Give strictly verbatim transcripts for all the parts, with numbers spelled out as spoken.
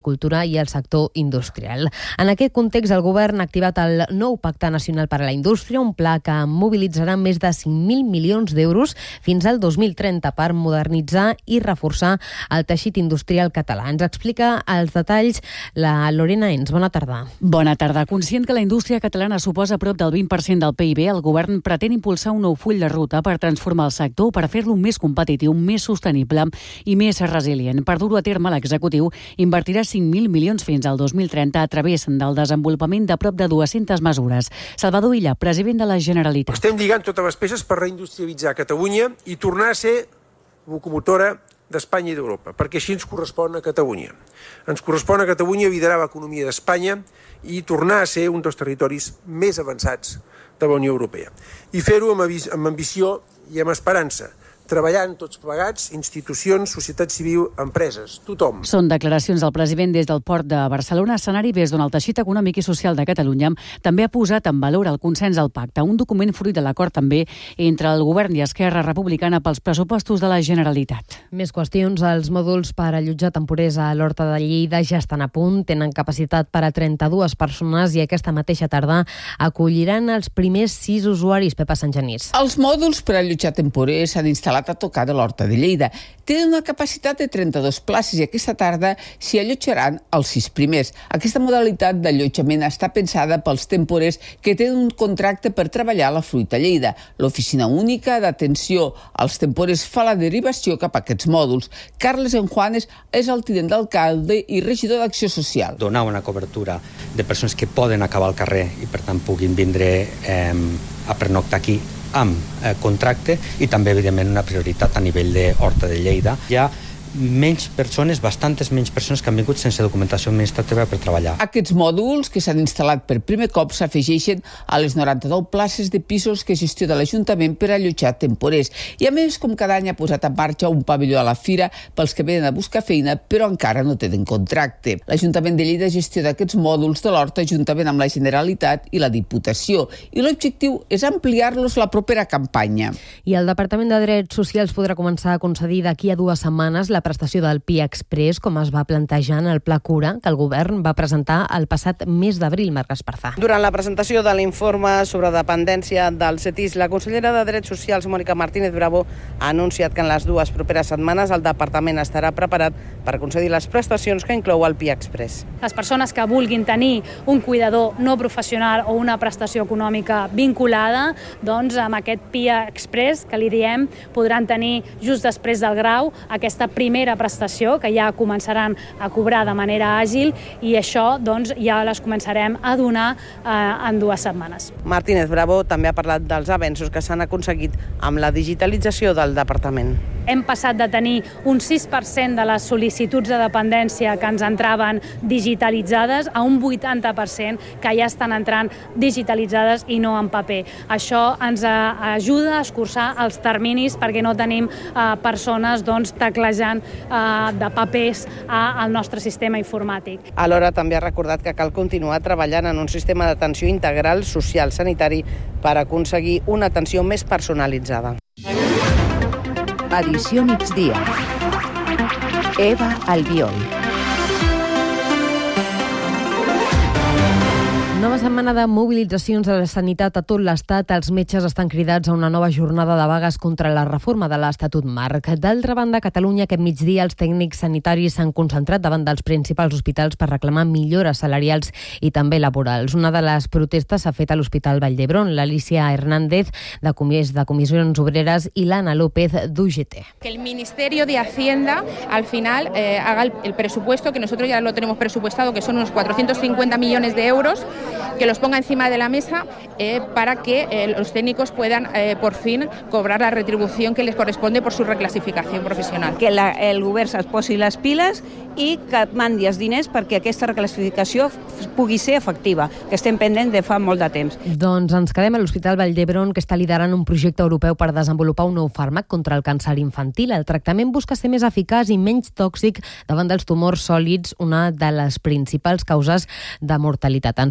l'agricultura i el sector industrial. En aquest context, el govern ha activat el nou Pacte Nacional per a la Indústria, un pla que mobilitzarà més de cinc mil milions d'euros fins al dos mil trenta per modernitzar i reforçar el teixit industrial català. Ens explica els detalls la Lorena Ens. Bona tarda. Bona tarda. Conscient que la indústria catalana suposa prop del vint per cent del P I B, el govern pretén impulsar un nou full de ruta per transformar el sector, per fer-lo més competitiu, més sostenible i més resilient. Per dur-ho a terme, l'executiu invertirà cinc mil milions fins al dos mil trenta a través del desenvolupament de prop de dues-centes mesures. Salvador Illa, president de la Generalitat. Estem lligant totes les peces per reindustrialitzar Catalunya i tornar a ser locomotora d'Espanya i d'Europa, perquè així ens correspon a Catalunya. Ens correspon a Catalunya liderar l'economia d'Espanya i tornar a ser un dels territoris més avançats de la Unió Europea. I fer-ho amb, amb ambició i amb esperança, treballant tots plegats, institucions, societat civil, empreses, tothom. Són declaracions del president des del Port de Barcelona, escenari des d'on el teixit econòmic i social de Catalunya també ha posat en valor el consens al pacte, un document fruit de l'acord també entre el govern i Esquerra Republicana pels pressupostos de la Generalitat. Més qüestions. Els mòduls per allotjar temporers a l'Horta de Lleida ja estan a punt, tenen capacitat per a trenta-dues persones i aquesta mateixa tarda acolliran els primers sis usuaris. Pepa Santgenís. Els mòduls per allotjar temporers s'han instal·lat a tocar de l'Horta de Lleida. Tenen una capacitat de trenta-dues places i aquesta tarda s'hi allotjaran els sis primers. Aquesta modalitat d'allotjament està pensada pels temporers que tenen un contracte per treballar a la Fruita Lleida. L'oficina única d'atenció als temporers fa la derivació cap a aquests mòduls. Carles Enjuanes és el tinent d'alcalde i regidor d'Acció Social. Donar una cobertura de persones que poden acabar al carrer i per tant puguin vindre eh, a pernoctar aquí amb eh, contracte i també, evidentment, una prioritat a nivell de Horta de Lleida. Hi ha menys persones, bastantes menys persones que han vingut sense documentació administrativa per treballar. Aquests mòduls que s'han instal·lat per primer cop s'afegeixen a les noranta-nou places de pisos que gestiona l'Ajuntament per allotjar temporers. I a més, com cada any ha posat en marxa un pavelló a la fira pels que venen a buscar feina però encara no tenen contracte. L'Ajuntament de Lleida gestiona aquests mòduls de l'Horta juntament amb la Generalitat i la Diputació i l'objectiu és ampliar-los la propera campanya. I el Departament de Drets Socials podrà començar a concedir d'aquí a dues setmanes la prestació del P I A Express, com es va plantejar en el Pla Cura, que el govern va presentar el passat mes d'abril, Marc Esparza. Durant la presentació de l'informe sobre dependència del CETIS, la consellera de Drets Socials, Mònica Martínez Bravo, ha anunciat que en les dues properes setmanes el departament estarà preparat per concedir les prestacions que inclou el P I A Express. Les persones que vulguin tenir un cuidador no professional o una prestació econòmica vinculada, doncs amb aquest P I A Express, que li diem, podran tenir just després del grau aquesta primera prestació que ja començaran a cobrar de manera àgil i això doncs, ja les començarem a donar eh, en dues setmanes. Martínez Bravo també ha parlat dels avenços que s'han aconseguit amb la digitalització del departament. Hem passat de tenir un sis per cent de les sol·licituds de dependència que ens entraven digitalitzades a un vuitanta per cent que ja estan entrant digitalitzades i no en paper. Això ens ajuda a escurçar els terminis perquè no tenim eh, persones doncs, teclejant eh, de papers a, al nostre sistema informàtic. Alhora també ha recordat que cal continuar treballant en un sistema d'atenció integral social sanitari per aconseguir una atenció més personalitzada. Edició migdia. Eva Albiol. Nova setmana de mobilitzacions a la sanitat a tot l'Estat. Els metges estan cridats a una nova jornada de vagues contra la reforma de l'Estatut Marc. D'altra banda, a Catalunya aquest migdia els tècnics sanitaris s'han concentrat davant dels principals hospitals per reclamar millores salarials i també laborals. Una de les protestes s'ha fet a l'Hospital Vall d'Hebron. L'Alicia Hernández, de, comis, de Comissions Obreres, i l'Anna López, d'U G T. Que el Ministerio de Hacienda al final eh, haga el, el presupuesto, que nosotros ya lo tenemos presupuestado, que son unos cuatrocientos cincuenta millones de euros, que los ponga encima de la mesa eh, para que eh, los técnicos puedan eh, por fin cobrar la retribución que les corresponde por su reclasificación professional. Que la, el govern es posi les piles i que mandi els diners perquè aquesta reclassificació pugui ser efectiva, que estem pendents de fa molt de temps. Doncs ens quedem a l'Hospital Vall d'Hebron, que està liderant un projecte europeu per desenvolupar un nou fàrmac contra el càncer infantil. El tractament busca ser més eficaç i menys tòxic davant dels tumors sòlids, una de les principals causes de mortalitat. Ens ho explica la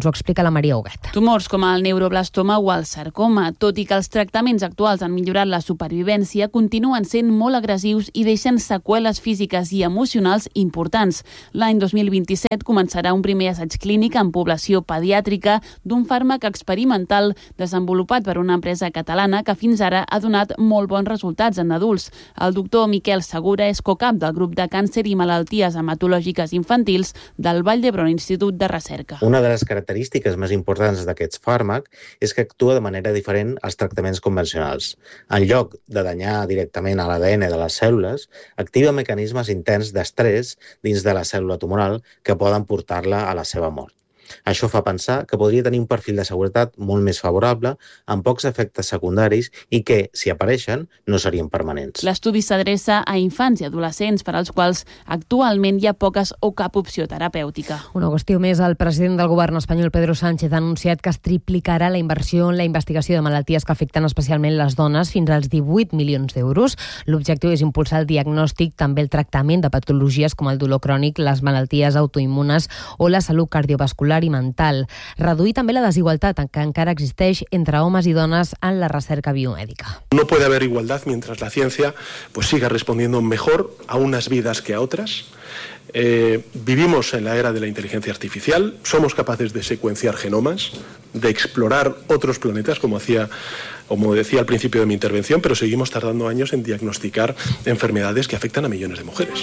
la Maria Huguet. Tumors com el neuroblastoma o el sarcoma, tot i que els tractaments actuals han millorat la supervivència, continuen sent molt agressius i deixen seqüeles físiques i emocionals importants. L'any dos mil vint-i-set començarà un primer assaig clínic en població pediàtrica d'un fàrmac experimental desenvolupat per una empresa catalana que fins ara ha donat molt bons resultats en adults. El doctor Miquel Segura és cocap del grup de càncer i malalties hematològiques infantils del Vall d'Hebron Institut de Recerca. Una de les característiques més importants d'aquest fàrmac és que actua de manera diferent als tractaments convencionals. En lloc de danyar directament a l'A D N de les cèl·lules, activa mecanismes intens d'estrès dins de la cèl·lula tumoral que poden portar-la a la seva mort. Això fa pensar que podria tenir un perfil de seguretat molt més favorable, amb pocs efectes secundaris i que, si apareixen, no serien permanents. L'estudi s'adreça a infants i adolescents per als quals actualment hi ha poques o cap opció terapèutica. Una qüestió més, el president del govern espanyol, Pedro Sánchez, ha anunciat que es triplicarà la inversió en la investigació de malalties que afecten especialment les dones fins als divuit milions d'euros. L'objectiu és impulsar el diagnòstic, també el tractament de patologies com el dolor crònic, les malalties autoimmunes o la salut cardiovascular i mental. Reduir també la desigualtat que encara existeix entre homes y dones en la recerca biomédica. No puede haber igualdad mientras la ciencia pues siga respondiendo mejor a unas vidas que a otras. Eh, vivimos en la era de la inteligencia artificial, somos capaces de secuenciar genomas, de explorar otros planetas, como hacía, como decía al principio de mi intervención, pero seguimos tardando años en diagnosticar enfermedades que afectan a millones de mujeres.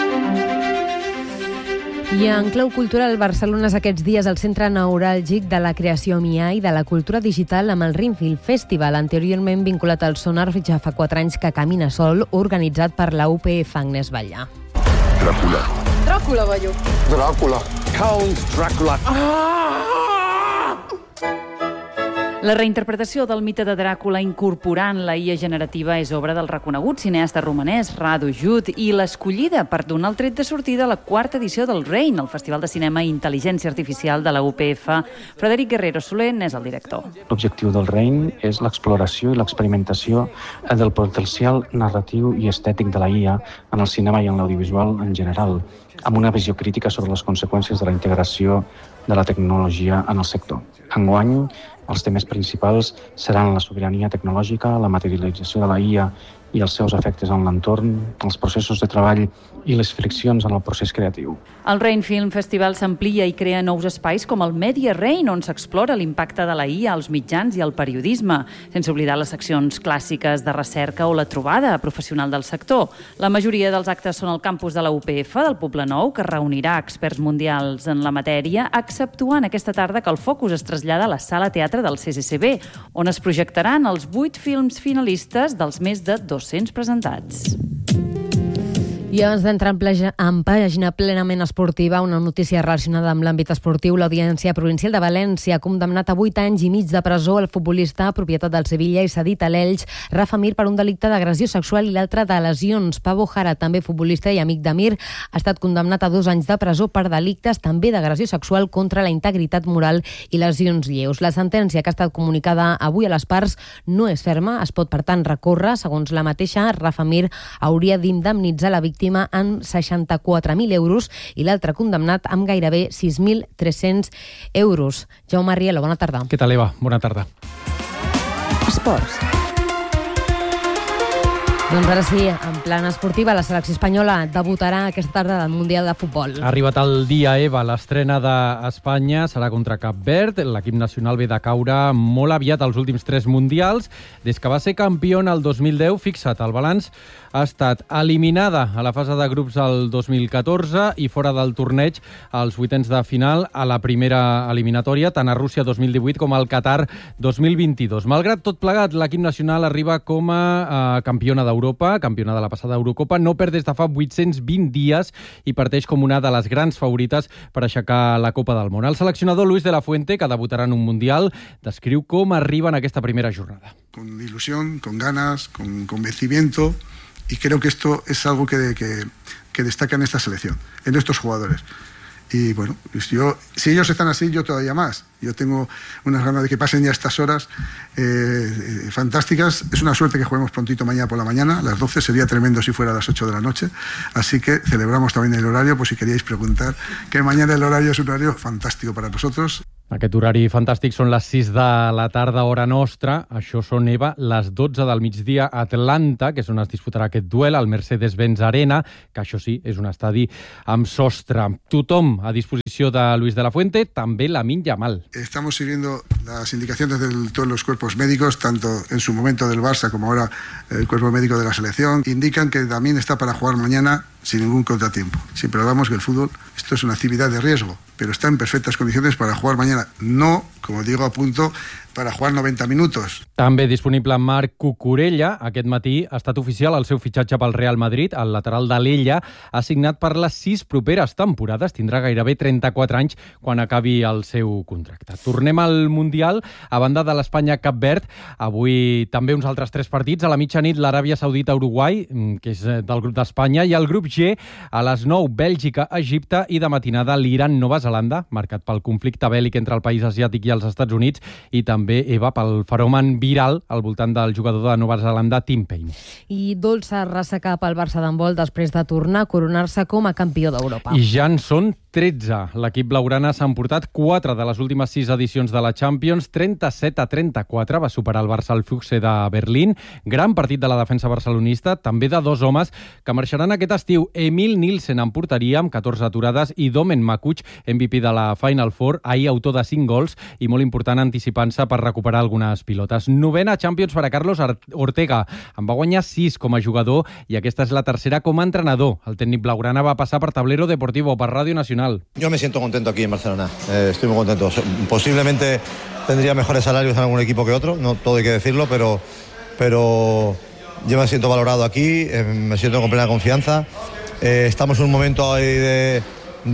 I en clau cultural, Barcelona és aquests dies el centre neuràlgic de la creació M I A i de la cultura digital amb el Rimfield Festival, anteriorment vinculat al Sonar ja fa quatre anys que camina sol, organitzat per la U P F Agnès Batllà. Dràcula. Dràcula, Balló. Dràcula. Count Dràcula. Ah! La reinterpretació del mite de Dràcula incorporant la I A generativa és obra del reconegut cineasta romanès Radu Jud i l'escollida per donar el tret de sortida a la quarta edició del Reign, el Festival de Cinema i Intel·ligència Artificial de la U P F. Frederic Guerrero Soler n'és el director. L'objectiu del Reign és l'exploració i l'experimentació del potencial narratiu i estètic de la I A en el cinema i en l'audiovisual en general, amb una visió crítica sobre les conseqüències de la integració de la tecnologia en el sector. Enguany, els temes principals seran la sobirania tecnològica, la materialització de la I A i els seus efectes en l'entorn, els processos de treball i les friccions en el procés creatiu. El Reign Film Festival s'amplia i crea nous espais com el Media Reign, on s'explora l'impacte de la I A als mitjans i al periodisme, sense oblidar les seccions clàssiques de recerca o la trobada professional del sector. La majoria dels actes són al campus de la U P F del Poble Nou, que reunirà experts mundials en la matèria, exceptuant aquesta tarda que el focus es trasllada a la sala teatre del C C C B, on es projectaran els vuit films finalistes dels més de dos-cents presentats. I abans d'entrar en, en pàgina plenament esportiva, una notícia relacionada amb l'àmbit esportiu. L'Audiència Provincial de València ha condemnat a vuit anys i mig de presó el futbolista propietat del Sevilla i cedit a l'Elx, Rafa Mir, per un delicte d'agressió sexual i l'altre de lesions. Pavo Jara, també futbolista i amic de Mir, ha estat condemnat a dos anys de presó per delictes també d'agressió sexual contra la integritat moral i lesions lleus. La sentència, que ha estat comunicada avui a les parts, no és ferma, es pot per tant recórrer. Segons la mateixa, Rafa Mir hauria d'indemnitzar la víctima en seixanta-quatre mil euros i l'altre condemnat amb gairebé sis mil tres-cents euros. Jaume Rielo, bona tarda. Què tal, Eva? Bona tarda. Esports. Doncs ara sí, en plan esportiva, la selecció espanyola debutarà aquesta tarda al Mundial de Futbol. Ha arribat el dia, Eva. L'estrena d'Espanya serà contra Cap Verd. L'equip nacional ve de caure molt aviat als últims tres mundials. Des que va ser campió el dos mil deu, fixa't, el balanç ha estat eliminada a la fase de grups el dos mil catorze i fora del torneig als vuitens de final a la primera eliminatòria, tant a Rússia dos mil divuit com al Qatar dos mil vint-i-dos. Malgrat tot plegat, l'equip nacional arriba com a eh, campiona d'Europa, campiona de la passada Eurocopa, no perd des de fa vuit-cents vint dies i parteix com una de les grans favorites per aixecar la Copa del Món. El seleccionador Luis de la Fuente, que debutarà en un Mundial, descriu com arriba en aquesta primera jornada. Con ilusión, con ganas, con convencimiento. Y creo que esto es algo que, que, que destaca en esta selección, en estos jugadores. Y bueno, yo, si ellos están así, yo todavía más. Yo tengo unas ganas de que pasen ya estas horas eh, eh, fantásticas. Es una suerte que juguemos prontito mañana por la mañana, a las doce. Sería tremendo si fuera a las ocho de la noche. Así que celebramos también el horario, por si queríais preguntar, que mañana el horario es un horario fantástico para nosotros. Aquest horari fantàstic són les sis de la tarda, hora nostra. Això són, Eva, les dotze del migdia a Atlanta, que és on es disputarà aquest duel, al Mercedes-Benz Arena, que això sí, és un estadi amb sostre. Tothom a disposició de Luis de la Fuente, també Lamine Yamal. Estamos siguiendo las indicaciones de todos los cuerpos médicos, tanto en su momento del Barça como ahora el cuerpo médico de la selección. Indican que Lamine está para jugar mañana sin ningún contratiempo. Siempre hablamos que el fútbol, esto es una actividad de riesgo, pero está en perfectas condiciones para jugar mañana. No, como digo, a punto para jugar noventa minutos. També disponible Marc Cucurella. Aquest matí ha estat oficial el seu fitxatge pel Real Madrid. El lateral de l'Ella ha signat per les sis properes temporades. Tindrà gairebé trenta-quatre anys quan acabi el seu contracte. Tornem al Mundial. A banda de l'Espanya-Cap Verd, avui també uns altres tres partits. A la mitjanit, l'Aràbia Saudita-Uruguai, que és del grup d'Espanya, i el grup G, a les nou, Bèlgica-Egipte, i de matinada l'Iran-Nova Zelanda, marcat pel conflicte bèl·lic entre el país asiàtic i els Estats Units, i també també, Eva, pel fenomen viral al voltant del jugador de Nova Zelanda, Tim Payne. I dolça ressaca pel Barça d'handbol després de tornar a coronar-se com a campió d'Europa. I ja en són tretze. L'equip blaugrana s'ha emportat quatre de les últimes sis edicions de la Champions, trenta-set a trenta-quatre, va superar el Barça al Füchse de Berlín. Gran partit de la defensa barcelonista, també de dos homes que marxaran aquest estiu. Emil Nielsen en porteria, amb catorze aturades, i Domen Makuch, M V P de la Final Four, ahir autor de cinc gols, i molt important anticipant-se per recuperar algunes pilotes. Novena Champions per a Carlos Ortega. En va guanyar sis com a jugador i aquesta és la tercera com a entrenador. El tècnic blaugrana va passar per Tablero Deportivo, per Ràdio Nacional. Yo me siento contento aquí en Barcelona. Eh, estoy muy contento. Posiblemente tendría mejores salarios en algún equipo que otro, no todo hay que decirlo, pero, pero yo me siento valorado aquí, eh, me siento con plena confianza. Eh, estamos en un momento ahí de...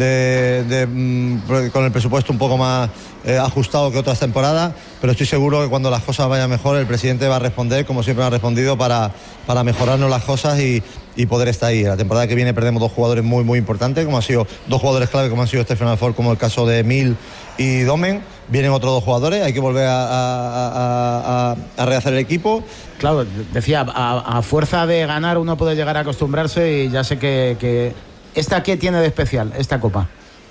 De, de, de, con el presupuesto un poco más eh, ajustado que otras temporadas, pero estoy seguro que cuando las cosas vayan mejor el presidente va a responder como siempre ha respondido para, para mejorarnos las cosas y, y poder estar ahí. La temporada que viene perdemos dos jugadores muy muy importantes, como han sido dos jugadores clave como han sido Stefan Alford, como el caso de Emil y Domen. Vienen otros dos jugadores, hay que volver a, a, a, a rehacer el equipo. Claro, decía, a, a fuerza de ganar uno puede llegar a acostumbrarse y ya sé que... que... ¿Esta qué tiene de especial, esta Copa?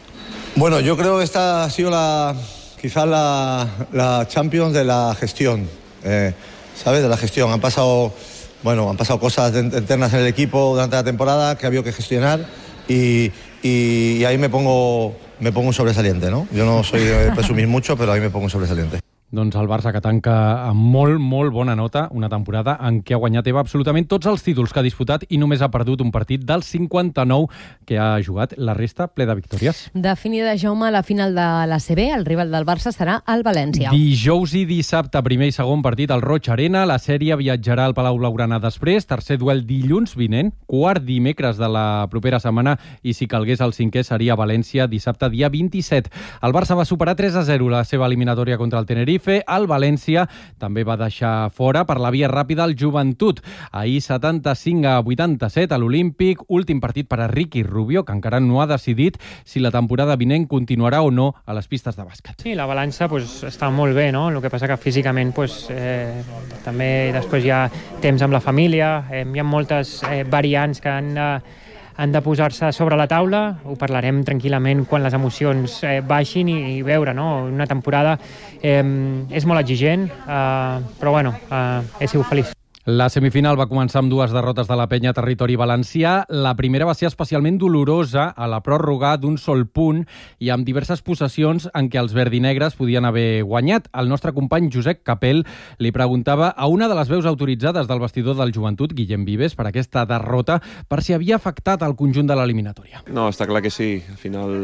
Bueno, yo creo que esta ha sido la, quizás la, la Champions de la gestión, eh, ¿sabes? De la gestión. Han pasado, bueno, han pasado cosas internas en el equipo durante la temporada que ha habido que gestionar y, y, y ahí me pongo, me pongo un sobresaliente, ¿no? Yo no soy de presumir mucho, pero ahí me pongo un sobresaliente. Doncs el Barça que tanca amb molt, molt bona nota una temporada en què ha guanyat Eva absolutament tots els títols que ha disputat i només ha perdut un partit dels cinquanta-nou que ha jugat, la resta ple de victòries. Definida, Jaume, la final de l'A C B, el rival del Barça serà el València. Dijous i dissabte, primer i segon partit al Roig Arena, la sèrie viatjarà al Palau Blaugrana després, tercer duel dilluns vinent, quart dimecres de la propera setmana i si calgués el cinquè seria a València dissabte dia vint-i-set. El Barça va superar tres a zero la seva eliminatòria contra el Tenerife. El València també va deixar fora per la via ràpida el Joventut. Ahir setanta-cinc a vuitanta-set a l'Olímpic, últim partit per a Ricky Rubio, que encara no ha decidit si la temporada vinent continuarà o no a les pistes de bàsquet. Sí, la balança pues, està molt bé, no? El que passa que físicament pues, eh, també després hi ha temps amb la família, eh, hi ha moltes eh, variants que han de han de posar-se sobre la taula, ho parlarem tranquil·lament quan les emocions eh, baixin i, i veure, no? Una temporada eh, és molt exigent, eh, però bueno, eh, he sigut feliç. La semifinal va començar amb dues derrotes de la Penya a territori valencià. La primera va ser especialment dolorosa a la pròrroga d'un sol punt i amb diverses possessions en què els verdinegres podien haver guanyat. El nostre company Josep Capell li preguntava a una de les veus autoritzades del vestidor del Joventut, Guillem Vives, per aquesta derrota, per si havia afectat el conjunt de l'eliminatòria. No, està clar que sí. Al final,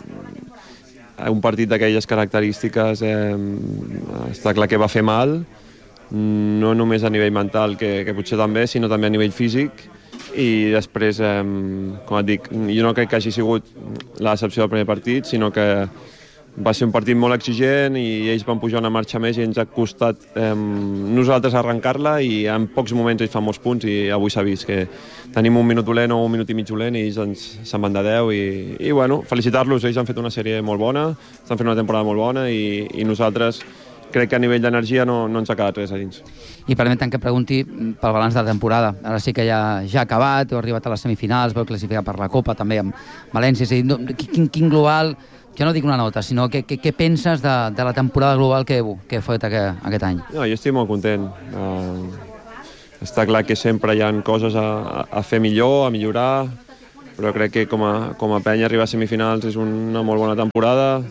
un partit d'aquelles característiques eh, està clar que va fer mal, no només a nivell mental, que, que potser també, sinó també a nivell físic. I després, eh, com et dic, jo no crec que hagi sigut la decepció del primer partit, sinó que va ser un partit molt exigent i ells van pujar una marxa més i ens ha costat eh, nosaltres arrencar-la i en pocs moments ells fan molts punts i avui s'ha vist que tenim un minut dolent o un minut i mig dolent i ells ens se'n van de deu i, i bueno, felicitar-los, ells han fet una sèrie molt bona, estan fent una temporada molt bona i, i nosaltres crec que a nivell d'energia no, no ens ha quedat res a dins. I permeten que pregunti pel balanç de la temporada. Ara sí que ja, ja ha acabat, heu arribat a les semifinals, veu classificar per la Copa també amb València. És a dir, quin, quin global jo no dic una nota, sinó què, què, què penses de, de la temporada global que, que he fet aquest, aquest any? No, jo estic molt content. Uh, està clar que sempre hi ha coses a, a fer millor, a millorar, però crec que com a, com a penya arribar a semifinals és una molt bona temporada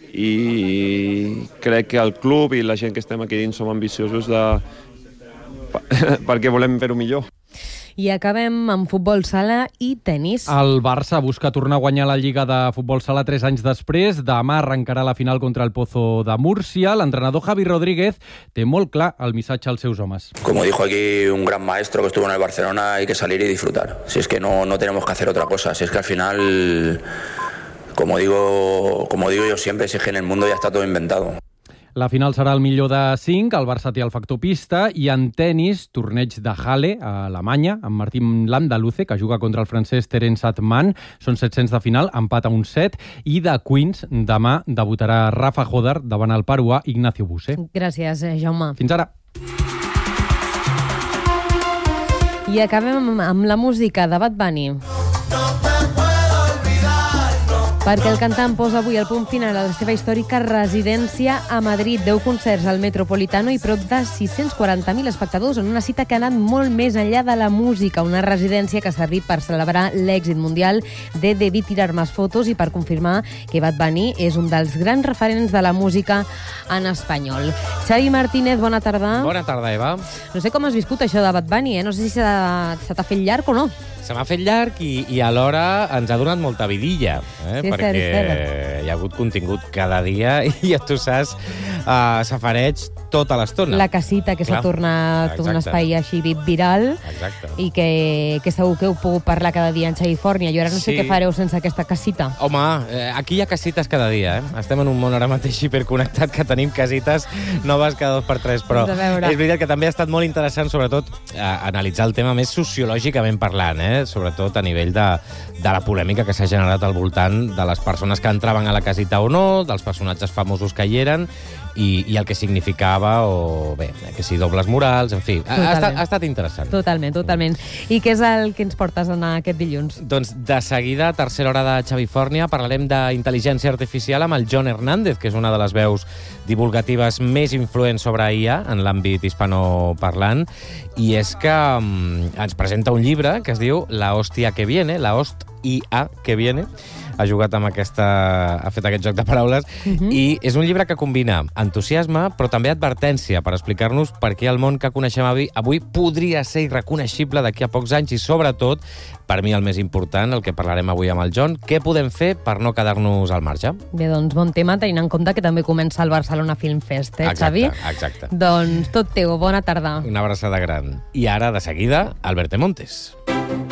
i crec que el club i la gent que estem aquí dins som ambiciosos de... perquè volem fer-ho millor. I acabem amb futbol sala i tenis. El Barça busca tornar a guanyar la Lliga de Futbol Sala tres anys després. Demà arrencarà la final contra el Pozo de Múrcia. L'entrenador Javi Rodríguez té molt clar el missatge als seus homes. Como dijo aquí un gran maestro que estuvo en el Barcelona, hay que salir y disfrutar. Si es que no, no tenemos que hacer otra cosa. Si es que al final, como digo, como digo yo siempre, si es que en el mundo ya está todo inventado. La final serà el millor de cinc, el Barça té el factor pista, i en tennis, torneig de Halle, a Alemanya, amb Martín Landaluce, que juga contra el francès Terence Atman. Són set-cents de final, empat a un set, i de Queens, demà debutarà Rafa Hodar davant el peruà Ignacio Buse. Gràcies, Jaume. Fins ara. I acabem amb la música de Bad Bunny. Perquè el cantant posa avui el punt final a la seva històrica residència a Madrid. deu concerts al Metropolitano i prop de sis-cents quaranta mil espectadors en una cita que ha anat molt més enllà de la música. Una residència que ha servit per celebrar l'èxit mundial de Debí tirar más fotos i per confirmar que Bad Bunny és un dels grans referents de la música en espanyol. Xavi Martínez, bona tarda. Bona tarda, Eva. No sé com has viscut això de Bad Bunny, eh? No sé si se t'ha fet llarg o no. Se m'ha fet llarg i, i alhora ens ha donat molta vidilla, eh? Sí, perquè cert, cert. hi ha hagut contingut cada dia i ja tu saps, uh, safareig tota l'estona. La casita, que s'ha tornat Exacte. un espai així viral. Exacte. I que, que segur que heu pogut parlar cada dia en Califòrnia. Jo ara no sé Sí. què fareu sense aquesta casita. Home, eh, aquí hi ha casites cada dia, eh? Estem en un món ara mateix hiperconnectat que tenim casites noves cada dos per tres, però Doncs a veure. és veritat que també ha estat molt interessant, sobretot, eh, analitzar el tema més sociològicament parlant, eh? Sobretot a nivell de, de la polèmica que s'ha generat al voltant de les persones que entraven a la casita o no, dels personatges famosos que hi eren, i, i el que significava, o bé, que si dobles morals, en fi, ha, ha, estat, ha estat interessant. Totalment, totalment. I què és el que ens portes a anar aquest dilluns? Doncs de seguida, tercera hora de Califòrnia, parlarem d'intel·ligència artificial amb el John Hernández, que és una de les veus divulgatives més influents sobre I A en l'àmbit hispanoparlant, i és que um, ens presenta un llibre que es diu La hòstia que viene, la host I A que viene, ha jugat amb aquesta... ha fet aquest joc de paraules, uh-huh. i és un llibre que combina entusiasme, però també advertència, per explicar-nos per què el món que coneixem avui, avui podria ser irreconeixible d'aquí a pocs anys, i sobretot, per mi el més important, el que parlarem avui amb el John, què podem fer per no quedar-nos al marge? Bé, doncs bon tema, tenint en compte que també comença el Barcelona Film Fest, eh, exacte, Xavi? Exacte. Doncs tot teu, bona tarda. Una abraçada gran. I ara, de seguida, Alberto Montes.